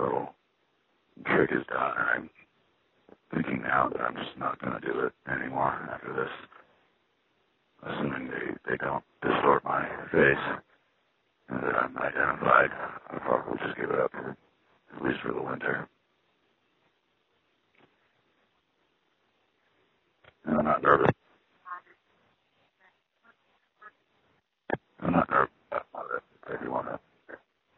little trick is done, and I'm thinking now that I'm just not going to do it anymore after this. Assuming they don't distort my face and that I'm identified, I'll probably just give it up, at least for the winter. And I'm not nervous.